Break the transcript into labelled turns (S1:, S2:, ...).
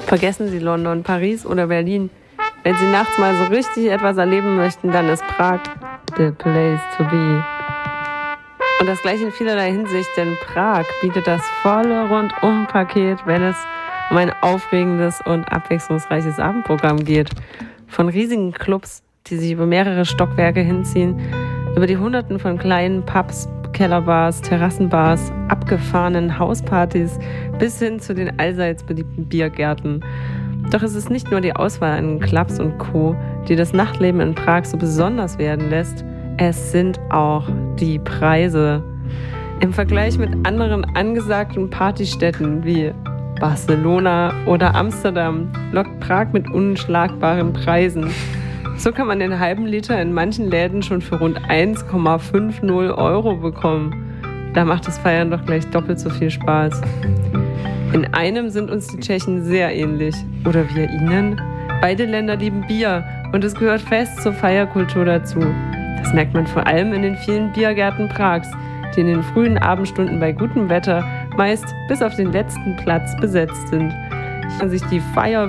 S1: Vergessen Sie London, Paris oder Berlin. Wenn Sie nachts mal so richtig etwas erleben möchten, dann ist Prag the place to be. Und das gleich in vielerlei Hinsicht, denn Prag bietet das volle Rundum-Paket, wenn es um ein aufregendes und abwechslungsreiches Abendprogramm geht. Von riesigen Clubs, die sich über mehrere Stockwerke hinziehen, über die Hunderten von kleinen Pubs, Kellerbars, Terrassenbars, abgefahrenen Hauspartys bis hin zu den allseits beliebten Biergärten. Doch es ist nicht nur die Auswahl an Clubs und Co., die das Nachtleben in Prag so besonders werden lässt, es sind auch die Preise. Im Vergleich mit anderen angesagten Partystädten wie Barcelona oder Amsterdam lockt Prag mit unschlagbaren Preisen. So kann man den halben Liter in manchen Läden schon für rund 1,50 € bekommen. Da macht das Feiern doch gleich doppelt so viel Spaß. In einem sind uns die Tschechen sehr ähnlich. Oder wir ihnen. Beide Länder lieben Bier und es gehört fest zur Feierkultur dazu. Das merkt man vor allem in den vielen Biergärten Prags, die in den frühen Abendstunden bei gutem Wetter meist bis auf den letzten Platz besetzt sind. Wenn sich die Feier